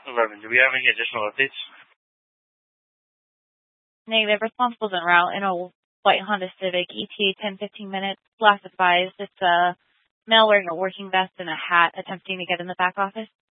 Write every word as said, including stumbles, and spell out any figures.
eleven. Do we have any additional updates? Negative. Responsibles en route in a white Honda Civic. E T A ten fifteen minutes. Last advised. It's a male wearing a working vest and a hat attempting to get in the back office.